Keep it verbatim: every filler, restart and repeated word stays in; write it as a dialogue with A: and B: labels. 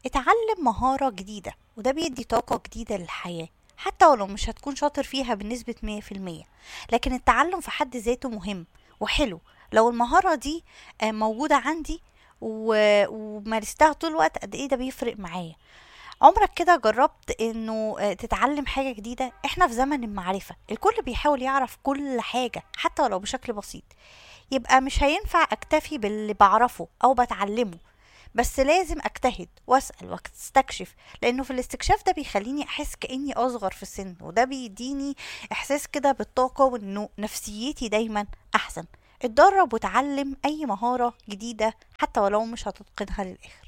A: اتعلم مهارة جديدة وده بيدي طاقة جديدة للحياة، حتى ولو مش هتكون شاطر فيها بنسبة مية في المية. لكن التعلم في حد ذاته مهم وحلو. لو المهارة دي آه، موجودة عندي و- ومارستها طول الوقت، قد ايه ده بيفرق معايا. عمرك كده جربت انه آه، تتعلم حاجة جديدة؟ احنا في زمن المعرفة، الكل بيحاول يعرف كل حاجة حتى ولو بشكل بسيط. يبقى مش هينفع اكتفي باللي بعرفه او بتعلمه، بس لازم اجتهد واسأل واستكشف، لانه في الاستكشاف ده بيخليني احس كأني اصغر في السن، وده بيديني احساس كده بالطاقة وانه نفسيتي دايما احسن. اتدرب وتعلم اي مهارة جديدة حتى ولو مش هتتقنها للاخر.